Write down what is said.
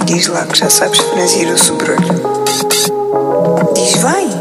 Diz lá que já sabes franzir o sobrolho. Diz, vai.